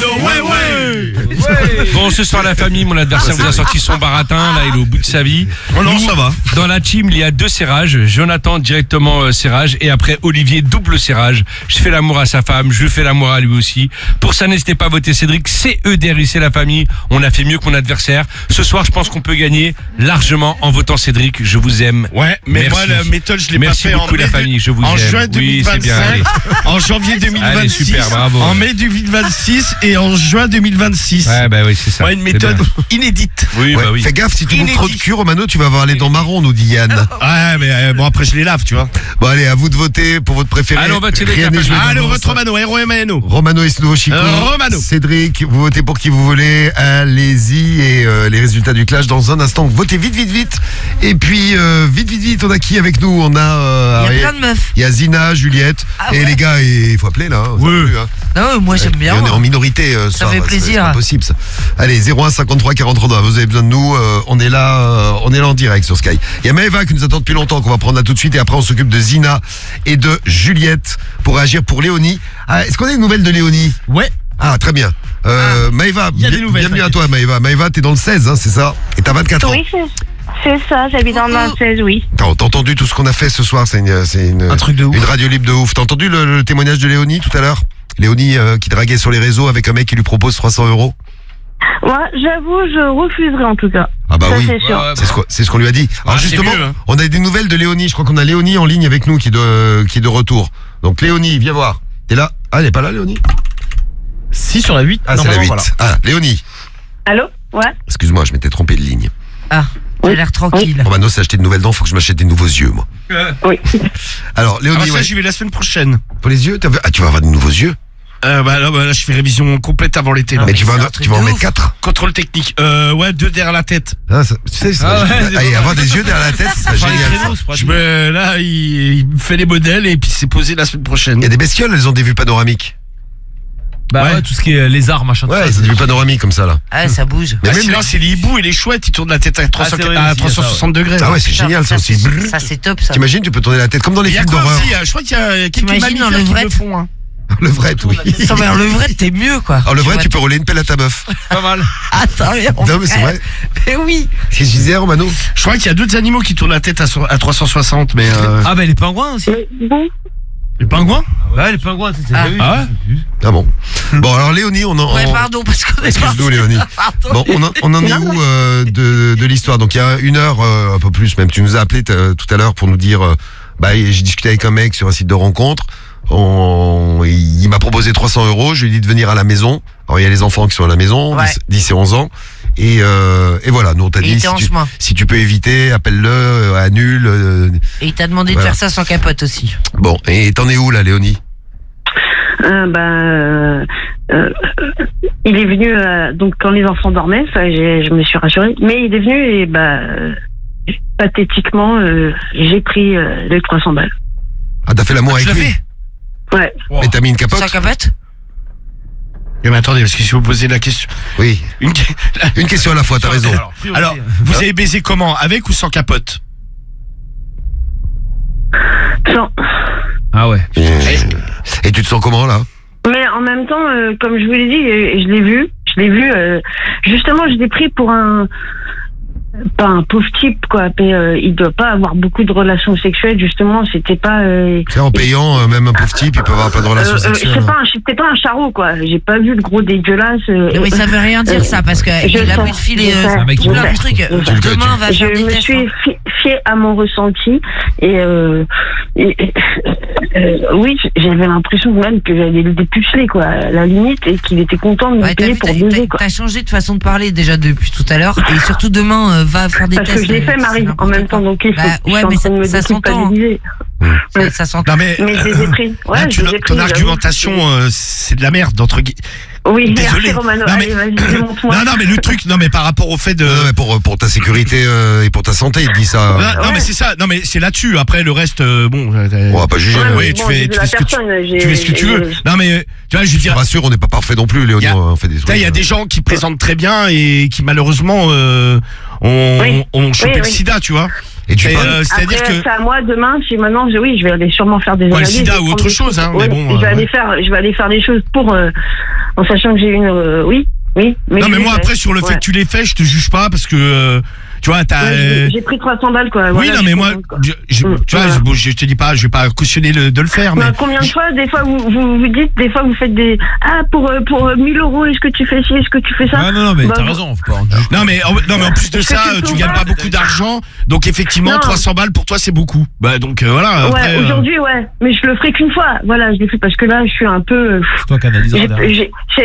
Bon, ce soir la famille, mon adversaire vous a sorti son baratin, là il est au bout de sa vie. Oh non, ça va. Dans la team, il y a 2 serrages, Jonathan directement serrage et après Olivier double serrage. Je fais l'amour à sa femme, je fais l'amour à lui aussi. Pour ça, n'hésitez pas à voter Cédric, CEDRI, c'est la famille. On a fait mieux que mon adversaire. Ce soir, je pense qu'on peut gagner largement en votant Cédric. Je vous aime. Ouais, mais merci. moi la méthode je l'ai pas fait beaucoup, la famille, je vous en aime. juin 2025, oui, bien, en janvier 2026, allez, super, bravo. en mai 2026 et en juin 2026. Ouais, bah oui, c'est ça. Ouais, une méthode inédite. Oui, Ouais, bah oui. fais gaffe, si tu bouffes trop de cul, Romano, tu vas avoir les dents marron, nous dit Yann. Ouais, mais bon après je les lave, tu vois. Bon, allez, à vous de voter pour votre préféré. Allez, on va tirer Rien la n'est joué Allez, on d'avance. vote Romano, R-O-M-A-N-O. Romano et Snow Chico. Romano. Cédric, vous votez pour qui vous voulez. Allez-y. Et les résultats du clash dans un instant. Votez vite, vite, vite. Et puis, vite, on a qui avec nous? On a... Il y a plein de meufs. Il y a Zina, Juliette. Ah et ouais. les gars, il faut appeler là. Oui. Non, moi j'aime bien. Et on est en minorité. Ça fait c'est plaisir. pas possible ça. Allez, 01 53 43. Vous avez besoin de nous. On est là en direct sur Sky. Il y a Maëva qui nous attend depuis longtemps, qu'on va prendre là tout de suite. Et après, on s'occupe de Zina et de Juliette pour réagir pour Léonie. Ah, est-ce qu'on a une nouvelle de Léonie? Ouais. Ah, très bien. Maëva, Il y a des nouvelles, bienvenue à toi, Maëva. Maëva, t'es dans le 16, hein, c'est ça? Et t'as 24 ans. Oui, c'est ça, j'habite dans le 16, oui. T'as entendu tout ce qu'on a fait ce soir? C'est Un truc de ouf. une radio libre de ouf. T'as entendu le témoignage de Léonie tout à l'heure? Léonie qui draguait sur les réseaux avec un mec qui lui propose 300 €. Moi, j'avoue, je refuserai en tout cas. Ah bah Ça, oui, c'est sûr. c'est ce qu'on lui a dit. Alors c'est justement, mieux, hein. on a des nouvelles de Léonie. Je crois qu'on a Léonie en ligne avec nous qui est de retour. Donc Léonie, viens voir. T'es là? Ah, elle est pas là, Léonie? 6 sur la 8. Ah, c'est la 8. Ah, Léonie. Allô? Ouais. Excuse-moi, je m'étais trompé de ligne. Ah, j'ai l'air tranquille. Romano s'est acheté de nouvelles dents, faut que je m'achète des nouveaux yeux, moi. Oui. Alors, Léonie, ça ouais. j'y vais la semaine prochaine. Pour les yeux, tu vas avoir de nouveaux yeux? Là je fais révision complète avant l'été. là. Mais tu c'est vas un truc en de mettre ouf. 4. Contrôle technique. Ouais, 2 derrière la tête. Ah, tu sais, ça, avoir des yeux derrière la tête, c'est Enfin, les génial. créneaux, là, il me fait les modèles et puis c'est posé la semaine prochaine. Il y a des bestioles, elles ont des vues panoramiques. Bah Ouais. ouais, tout ce qui est lézard, machin. Ouais, tout ça, c'est des vues panoramiques comme ça, là. Ah, ça bouge. Mais Ah, même sinon, c'est les hiboux et les chouettes, ils tournent la tête à, c'est vrai, à aussi, 360 degrés. Ah ouais, c'est génial, ça aussi. Ça, c'est top, ça. T'imagines, tu peux tourner la tête comme dans les Il y a films quoi d'horreur. aussi Je crois qu'il y a quelques T'imagines dans mammifères le qui vrai le font. Hein. Le vrai, oui. Non, mais le vrai, t'es mieux, quoi. Alors le vrai, vois, tu peux rouler une pelle à ta meuf. Pas mal. Attends, mais Non, mais c'est vrai. Mais oui. Qu'est-ce que je disais, Romano? Je crois qu'il y a d'autres animaux qui tournent la tête à 360, mais... Ah bah les pingouins aussi. Bon. Les pingouins Ouais, les pingouins, c'est Ah. déjà vu. Ah ouais. Ah bon. Bon, alors Léonie, on en... Ouais, pardon, parce qu'on est Excuse-nous, Léonie. Pardon. Bon, on en est où de l'histoire? Donc il y a 1 heure, un peu plus même, tu nous as appelé tout à l'heure pour nous dire, j'ai discuté avec un mec sur un site de rencontre, il m'a proposé 300 €, je lui ai dit de venir à la maison. Alors il y a les enfants qui sont à la maison, Ouais. 10 et 11 ans, et voilà, nous on t'a Et il dit était en chemin. si tu peux éviter, appelle-le, annule. Et il t'a demandé Voilà. de faire ça sans capote aussi. Bon, et t'en es où là, Léonie? Il est venu, donc quand les enfants dormaient, ça, je me suis rassurée, mais il est venu et pathétiquement, j'ai pris les 300 balles. Ah, t'as fait l'amour avec Tu l'as lui? fait Ouais. Et t'as mis une capote? Sans capote? Mais attendez, parce que si vous posez la question... Oui. Une Question à la fois, t'as raison. Alors, vous avez baisé comment? Avec ou sans capote? Sans. Ah ouais. Et tu te sens comment là? Mais en même temps, comme je vous l'ai dit, je l'ai vu, justement, je l'ai pris pour pas un pauvre type, quoi, mais il doit pas avoir beaucoup de relations sexuelles, justement, c'était pas... C'est en payant, même un pauvre type, il peut avoir plein de relations sexuelles. C'était pas un charreau, quoi, j'ai pas vu le gros dégueulasse. Oui, ça veut rien dire, ça, parce qu'il a pu te filer un mec qui plein de l'a. trucs. Demain, on va Je faire des me tests. suis fiée à mon ressenti et oui, j'avais l'impression même que j'allais le dépuceler, quoi, à la limite, et qu'il était content de me Ouais, payer pour baiser, quoi. t'as changé de façon de parler déjà depuis tout à l'heure, et surtout demain, va faire des Parce tests. que je l'ai fait, Marie, en même temps, donc il faut Bah, ouais, mais ça s'entend. Ça s'entend. Non mais je les ai pris. Ouais, là, je les ai pris, ton j'avoue. argumentation, c'est de la merde, entre guillemets. Oui, Désolé. merci Romano. Non, mais- Allez, vas-y, démonte-moi. Non, mais le truc, mais par rapport au fait de... Non, mais pour ta sécurité et pour ta santé, il te dit ça. Non, mais c'est ça. Non, mais c'est là-dessus. Après, le reste, bon. On va pas juger. Ouais, là. mais Oui, bon, tu j'ai fais vu ce la que personne, tu fais ce que tu veux. Non, mais tu vois, je veux Je dire, te rassure, on n'est pas parfait non plus, Léonie. Y a- On fait des trucs. il y a des gens qui présentent très bien et qui malheureusement Oui. ont chopé Oui, le oui. sida, tu vois. Et tu Et, parles. c'est-à-dire Après, que c'est à moi demain. Si maintenant, je vais aller sûrement faire des Ouais, le analyses. sida je vais ou prendre autre des chose, choses. hein, mais Ouais, bon, je vais aller faire des choses pour en sachant que j'ai une, oui. Mais non, mais je moi, l'ai après, fait. sur le fait que tu l'aies fait, je te juge pas parce que, tu vois, t'as. Ouais, j'ai pris 300 balles, quoi. Oui, Voilà, non, je mais suis moi, contente, quoi. tu vois, Voilà. je te dis pas, je vais pas cautionner de le faire, mais. Bah, combien de fois, des fois, vous dites, des fois, vous faites des, pour 1000 euros, est-ce que tu fais ci, est-ce que tu fais ça? Ah non, mais Bah, t'as raison. Faut pas en juger. Non, mais en plus de Est-ce que ça, tu tu peux gagnes pas pas beaucoup d'argent, donc effectivement, Non. 300 balles pour toi, c'est beaucoup. Bah, donc, voilà. Après, Ouais, aujourd'hui, ouais. Mais je le ferai qu'une fois. Voilà, je le fais parce que là, je suis un peu, C'est toi qui analyseras derrière.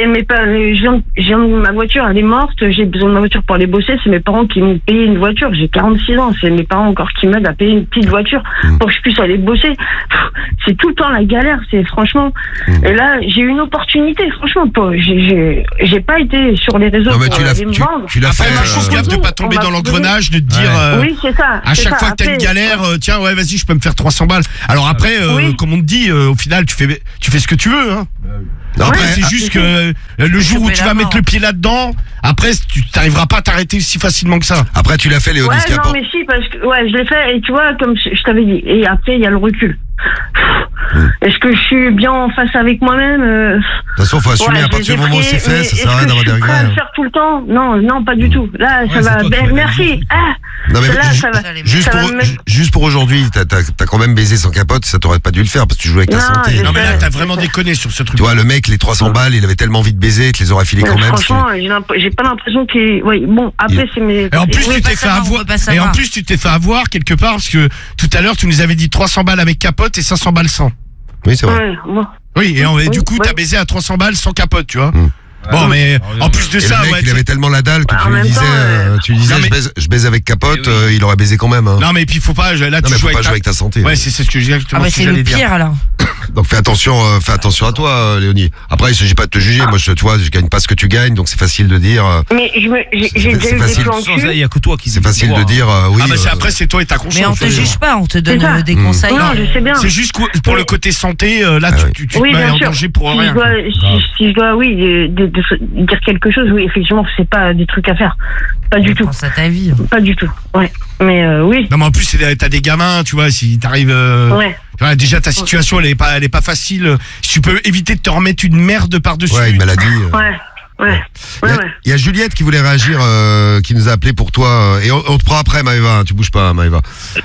ma voiture, elle est morte, j'ai besoin de ma voiture pour aller bosser, c'est mes parents qui m'ont payé une voiture, j'ai 46 ans, c'est mes parents encore qui m'aident à payer une petite voiture pour que je puisse aller bosser. C'est tout le temps la galère, c'est franchement. Et là, j'ai eu une opportunité, franchement, j'ai pas été sur les réseaux Non, mais pour tu l'as aller me vendre. tu l'as après, fait. faut gaffe de pas tomber dans l'engrenage, de te dire, Oui, c'est ça. à c'est chaque ça. fois que t'as une Après, galère, tiens, ouais, vas-y, je peux me faire 300 balles. Alors après, Oui. comme on te dit, au final, tu fais ce que tu veux, hein. Non, Après, après, c'est juste que le jour où choper tu la vas mort. mettre le pied là-dedans, après, tu t'arriveras pas à t'arrêter si facilement que ça. après, tu l'as fait, Léonie. Ouais, ce qui est non, important. mais si, parce que, ouais, je l'ai fait, et tu vois, comme je t'avais dit, et après, il y a le recul. Est-ce que je suis bien en face avec moi-même? De toute façon, faut assumer à partir du moment où c'est fait, ça sert à rien d'avoir des Je suis prêt à regrets. le faire tout le temps? Non, pas du tout. Là, ça c'est va. toi qui Ben, vas merci. Non, mais Là, ça va. juste ça va pour, me mettre- juste pour aujourd'hui, t'as quand même baisé sans capote, ça t'aurait pas dû le faire parce que tu jouais avec ta Non, santé. je Non, mais là, sais. t'as vraiment déconné sur ce truc. Tu vois, le mec, les 300 balles, il avait tellement envie de baiser, te les aurait filé quand même. Franchement, j'ai pas l'impression qu'il. Oui, bon, après, c'est mes. Et en plus, On tu peut pas t'es fait savoir, on avoir. peut pas Et en savoir. plus, tu t'es fait avoir quelque part parce que tout à l'heure, tu nous avais dit 300 balles avec capote et 500 balles sans. Oui, c'est vrai. Ouais, bon. Oui, et du coup, Oui. t'as baisé à 300 balles sans capote, tu vois. Mm. Bon, mais en plus de Et ça, le mec, ouais. il avait tellement la dalle que Bah, en tu lui même disais, temps, tu lui disais, non, mais- je baise avec capote, Eh oui. il aurait baisé quand même. Hein. Non, mais puis il faut pas. Là, Non, tu mais joues faut pas avec jouer avec ta santé. Ouais, c'est ce que je Ah bah c'est le dire. pire alors. Donc fais attention à toi, Léonie. Après, il s'agit pas de te juger. Moi, tu vois, je gagne pas ce que tu gagnes, donc c'est facile de dire. Mais j'ai C'est déjà eu des facile. plans Il cul. y a que toi qui. C'est facile de dire oui. Ah, bah c'est après, c'est toi et ta conscience. Mais on te juge pas, on te donne C'est ça. des conseils. Non, je sais bien. C'est juste pour le côté santé, là, Ah oui. tu te Oui, mets bien en sûr. danger pour Si rien. je dois, si je dois, oui, dire quelque chose, oui, effectivement, c'est pas des trucs à faire. Pas du tout. Pense à ta vie. Pas du tout. Ouais. Mais oui. Non, mais en plus, t'as des gamins, tu vois, si t'arrives. Ouais. Tu vois, déjà, ta situation, elle est pas facile. Si tu peux éviter de te remettre une merde par-dessus. Ouais, une maladie. Ouais. Il y a Juliette qui voulait réagir, qui nous a appelé pour toi. Et on te prend après, Maëva. Tu bouges pas, Maëva.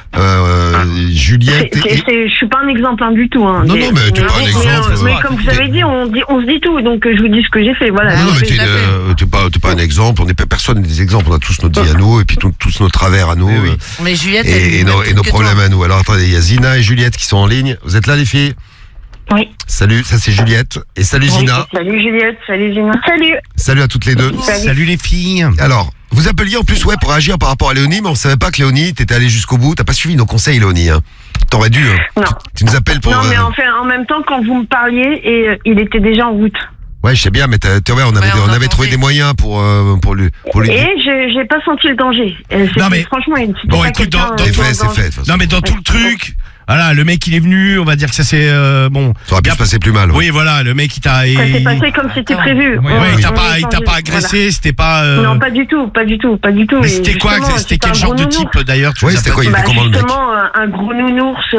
Juliette. Je suis pas un exemple du tout. Hein. Non, non, mais t'es pas un exemple. Mais comme vous avez dit, on se dit tout. Donc je vous dis ce que j'ai fait. Voilà. Non, non, mais tout à t'es pas un exemple. Personne n'est des exemples. On a tous notre vie à nous et puis tous nos travers à nous. Oui, oui. Mais Juliette, Et nos problèmes à nous. Alors attendez, il y a Zina et Juliette qui sont en ligne. Vous êtes là, les filles? Oui. Salut, ça c'est Juliette. Et salut Zina. Salut Juliette. Salut Zina. Salut. Salut à toutes les deux. Salut les filles. Alors, vous appeliez en plus pour réagir par rapport à Léonie, mais on savait pas que Léonie, t'étais allée jusqu'au bout. T'as pas suivi nos conseils, Léonie. Hein. T'aurais dû. Hein. Non. Tu nous appelles pour. Non, mais en même temps, quand vous me parliez, et il était déjà en route. Ouais, je sais bien, mais on avait trouvé tenté. des moyens pour lui. Et j'ai pas senti le danger. Non, mais- Franchement, c'était Bon, pas écoute, quelqu'un, dans- C'est fait, dans- c'est fait. de toute façon. Non, mais dans tout le truc, voilà, le mec il est venu, on va dire que ça s'est bon. Ça aurait pu y a- se passer plus mal. Oui, voilà, le mec il t'a. Ça s'est passé comme c'était prévu. Oui, Ouais, il t'a On pas, est il t'a changé, pas agressé, c'était pas. voilà. Non, pas du tout. Mais Et c'était quoi? justement, C'était quel un genre gros de nounours. type d'ailleurs? tu Ouais, nous as c'était pas quoi, dit il était comment, le mec? Justement, un gros nounours,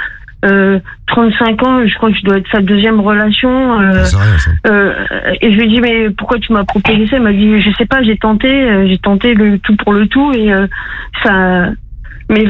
35 ans, je crois que je dois être sa deuxième relation. C'est rien, ça. Et je lui ai dit, mais pourquoi tu m'as proposé ça? Il m'a dit, je sais pas, j'ai tenté le tout pour le tout, et ça. Mais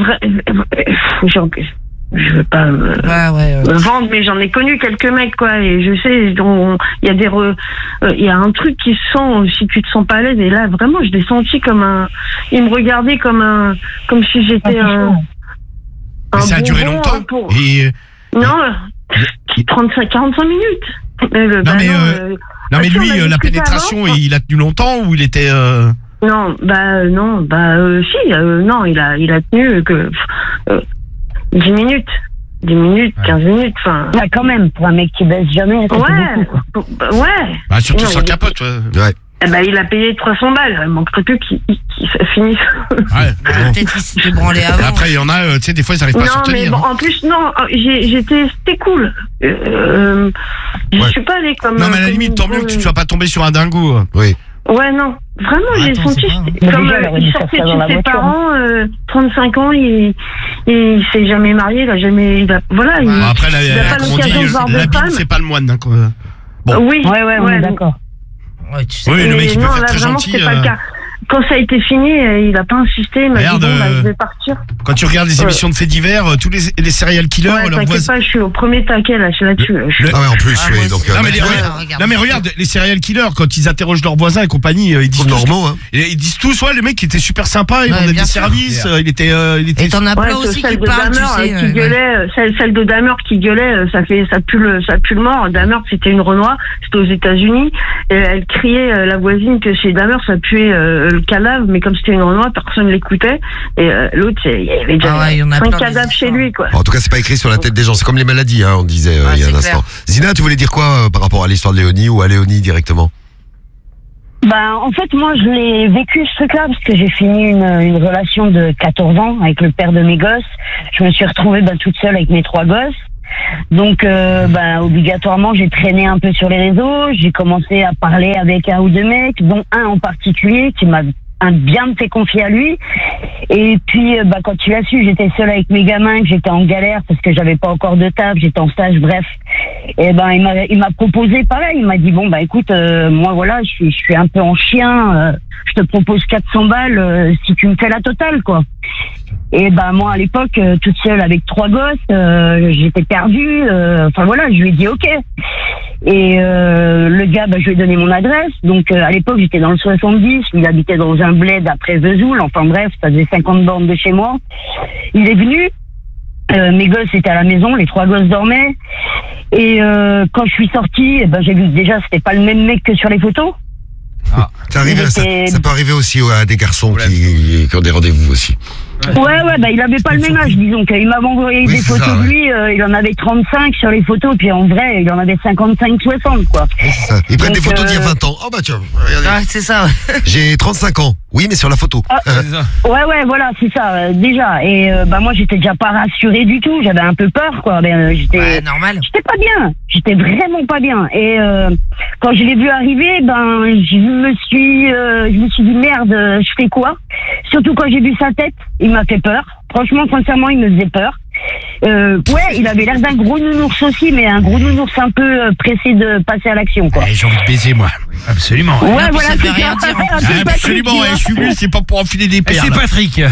je veux pas me vendre, mais j'en ai connu quelques mecs, quoi, et je sais, il y a il y a un truc qui se sent, si tu te sens pas à l'aise, et là, vraiment, je l'ai senti il me regardait comme si j'étais Mais ça a duré bonbon, longtemps. pour- Et, Non, 45 minutes. Non, mais, non, mais si, on lui, a la discuté pénétration, avant. il a tenu longtemps ou il était. Non, si, non, il a tenu que 10 minutes. 10 minutes, 15 minutes, enfin. Ouais, quand même, pour un mec qui baisse jamais, ça fait beaucoup, quoi. Ouais. Bah, surtout Non, sans il- capote. Ouais. Ouais. Eh ben, il a payé 300 balles. Il manquerait plus qu'il finisse. Ouais. Peut-être qu'il s'était branlé avant. Après, il y en a, tu sais, des fois, ils arrivent pas à se Non, mais retenir. bon, en plus, non, c'était cool. Je Ouais. suis pas allée comme. Non, mais à la limite, tant mieux que tu ne sois pas tombé sur un dingo. Oui. Ouais, non. Vraiment, j'ai Attends, senti. c'est pas- Comme Déjà, elle aurait il dû faire sortait ça de dans la chez ses voiture, parents, 35 ans, il s'est jamais marié, il a jamais. Voilà, il Bon, après, il a pas comme on l'occasion de dit, voir de l'habit, femmes. c'est pas le moine. Hein, quoi. Bon. Oui, Ouais, on est d'accord. Ouais, tu sais. Oui, le mec, il peut non, faire là, très vraiment, gentil. c'était pas le cas. Quand ça a été fini, il a pas insisté, il m'a dit Merde, bon, bah, je vais partir. Quand tu regardes les émissions de faits divers, tous les serial killers, Ouais, leurs t'inquiète voisins. pas, je suis au premier taquet là-dessus. Le- Ah ouais, en plus, Ah, oui. moi Donc, aussi. Non mais, regarde. non mais regarde, les serial killers, quand ils interrogent leurs voisins et compagnie, ils disent tous, normaux, hein. ils disent tous, ouais, le mec était super sympa, il Ouais, rendait bien des sûr. services, il était Et t'en as Ouais, plein aussi celle qui de parlent, tu Dahmer, sais. qui gueulait, celle de Dahmer qui gueulait, ça pue le mort. Dahmer, c'était une Renoir, c'était aux États-Unis, et elle criait, la voisine, que chez Dahmer, ça puait le cadavre, mais comme c'était une Renoir, personne l'écoutait, et l'autre, il y avait déjà Ah ouais, il y en a 5 plein des cadavres chez histoires. lui, quoi. En tout cas, c'est pas écrit sur la tête des gens. C'est comme les maladies, hein, on disait Ouais, il y a c'est un clair. instant. Zina, tu voulais dire quoi par rapport à l'histoire de Léonie ou à Léonie directement? Ben, en fait, moi, je l'ai vécu ce truc-là parce que j'ai fini une relation de 14 ans avec le père de mes gosses. Je me suis retrouvée toute seule avec mes 3 gosses. Donc, obligatoirement, j'ai traîné un peu sur les réseaux. J'ai commencé à parler avec un ou deux mecs, dont un en particulier qui m'a bien fait confier à lui. Et puis, quand tu l'as su, j'étais seule avec mes gamins, que j'étais en galère parce que j'avais pas encore de taf, j'étais en stage, bref. Et il m'a proposé pareil. Il m'a dit bon écoute, moi voilà, je suis un peu en chien. Je te propose 400 balles si tu me fais la totale, quoi. Et moi à l'époque, toute seule avec 3 gosses, j'étais perdue. Enfin voilà, je lui ai dit ok. Et le gars, je lui ai donné mon adresse. Donc à l'époque, j'étais dans le 70. Il habitait dans un bled après Vesoul. Enfin bref, ça faisait 50 bornes de chez moi. Il est venu. Mes gosses étaient à la maison, les 3 gosses dormaient. Et quand je suis sortie, j'ai vu que déjà c'était pas le même mec que sur les photos. Ça peut arriver aussi à des garçons qui ont des rendez-vous aussi. Ouais, il avait pas le même âge, disons. Il m'avait envoyé des photos de lui, il en avait 35 sur les photos, puis en vrai, il en avait 55-60, quoi. C'est ça. Ils prennent des Donc, photos d'il y a 20 ans. Oh tiens, regardez. Ah, c'est ça. J'ai 35 ans. Oui, mais sur la photo. Ouais, voilà, c'est ça, déjà. Et moi, j'étais déjà pas rassurée du tout, j'avais un peu peur, quoi. Ouais, normal. J'étais pas bien, j'étais vraiment pas bien. Et quand je l'ai vu arriver, je me suis dit merde, je fais quoi? Surtout quand j'ai vu sa tête, il m'a fait peur. Franchement, sincèrement, il me faisait peur. Il avait l'air d'un gros nounours aussi, mais un gros nounours un peu pressé de passer à l'action, quoi. J'ai envie de baiser, moi. Absolument. Ouais, puis voilà, ça veut c'est rien ça. dire, en plus. C'est Patrick, Absolument, tu vois. je suis venu, c'est pas pour enfiler des Et perles. c'est Patrick.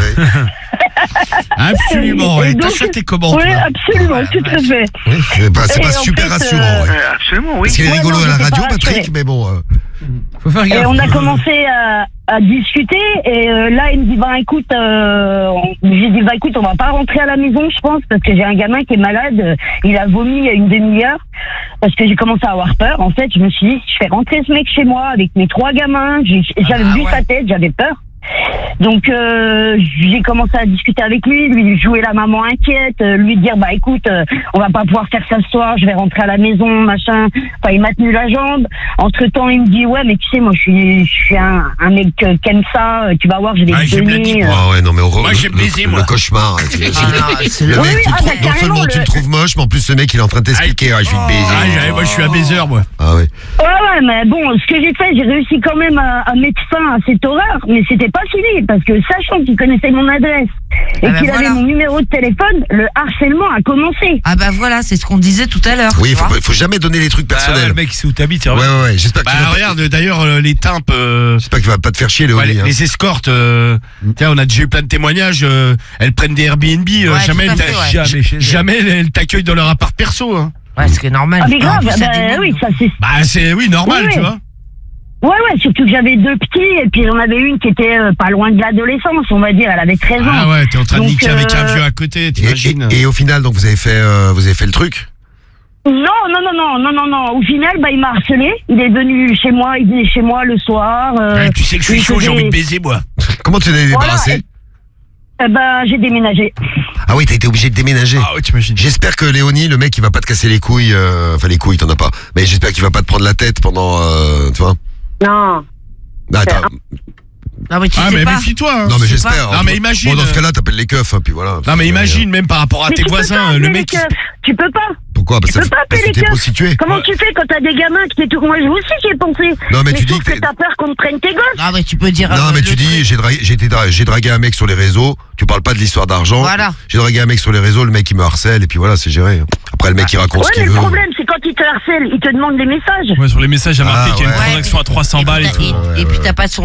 Absolument, Et et t'as donc- acheté comment, Oui, toi? absolument, tout à fait. Oui, c'est pas Et en super fait, rassurant. ouais. Absolument, oui. Parce qu'il est Ouais, rigolo non, à la j'étais radio, pas Patrick, rassurée. mais bon. Faut faire Et gaffe. on a commencé à discuter, et là, il me dit, écoute, j'ai dit, écoute, on va pas rentrer à la maison, je pense, parce que j'ai un gamin qui est malade, il a vomi il y a une demi-heure, parce que j'ai commencé à avoir peur. En fait, je me suis dit, je fais rentrer ce mec chez moi avec mes 3 gamins, j'avais vu sa tête, j'avais peur. Donc j'ai commencé à discuter avec lui jouer la maman inquiète, lui dire écoute, on va pas pouvoir faire ça ce soir, je vais rentrer à la maison, machin. Enfin, il m'a tenu la jambe. Entre temps, il me dit mais tu sais, moi je suis un mec qui aime ça, tu vas voir, je vais te j'ai bien dit, donner. Ah ouais, non, mais Moi, j'ai baisé, moi. le cauchemar. hein, tu imagines. Ah, c'est Le le- mec, Oui, tu ah, trouves- bah, non carrément, seulement tu le- le trouves moche, mais en plus, le mec, il est en train de t'expliquer. Je vais te baiser. Moi, je suis un baiser, moi. Ah ouais. Ouais, mais bon, ce que j'ai fait, j'ai réussi quand même à mettre fin à cette horreur, mais c'était pas fini, parce que sachant qu'il connaissait mon adresse et Ah bah qu'il voilà. avait mon numéro de téléphone, le harcèlement a commencé. Ah bah voilà, c'est ce qu'on disait tout à l'heure. Oui, tu vois. faut jamais donner les trucs Ah ouais, personnels. le mec, c'est où t'habites, c'est Ouais, vrai. ouais. J'espère que tu vas pas- Regarde, d'ailleurs, les timpes, j'espère qu'il va pas te faire chier, Léonie. ouais, hein. les escortes, tiens, on a déjà eu plein de témoignages, elles prennent des Airbnb, jamais, tout à fait, ouais. Jamais chez elle. jamais elles t'accueillent dans leur appart perso, hein. Ouais, ce qui est normal. Ah mais grave, En plus, ça démine, oui, donc. ça c'est... C'est, normal, Oui, tu oui. vois. Ouais, surtout que j'avais 2 petits, et puis j'en avais une qui était pas loin de l'adolescence, on va dire, elle avait 13 ans. Ah ouais, t'es en train de Donc, niquer avec un vieux à côté, t'imagines. Et au final, donc, vous avez fait le truc? Non. Au final, il m'a harcelé. Il est venu chez moi, il venait chez moi le soir. Ouais, tu sais que je suis il chaud, j'ai faisait- envie de baiser, moi. Comment tu l'as débarrassé? J'ai déménagé. Ah oui, t'as été obligé de déménager. Ah ouais, t'imagines. J'espère que Léonie, le mec, il va pas te casser les couilles. Enfin, les couilles, t'en as pas. Mais j'espère qu'il va pas te prendre la tête pendant, tu vois. Non. Attends. Ah mais tu Ah, sais mais pas. méfie-toi, hein. Non, mais sais j'espère. pas. Non, mais imagine, Bon, dans ce cas-là, t'appelles les keufs, hein, puis voilà. Non, mais imagine, même par rapport à Mais tes tu peux voisins, pas le appeler mec. les keufs. Tu peux pas. Pourquoi? Parce Tu peux pas appeler les c'était keufs. prostituée. Comment tu fais quand t'as des gamins que t'es tout... Moi aussi j'y ai pensé. Non, mais tu dis sauf que que t'as peur qu'on te prenne tes gosses. Ah, mais tu peux dire. Non, mais le tu dis, truc. j'ai dragué un mec sur les réseaux, tu parles pas de l'histoire d'argent. Voilà. J'ai dragué un mec sur les réseaux, le mec il me harcèle, et puis voilà, c'est géré. Après, le mec il raconte ce Ouais, qu'il mais veut. le problème, c'est quand ils te harcèlent, ils te demandent des messages. Ouais, sur les messages, il y a marqué Ah, qu'il y a une ouais. transaction à 300 balles et tout. Et puis t'as pas son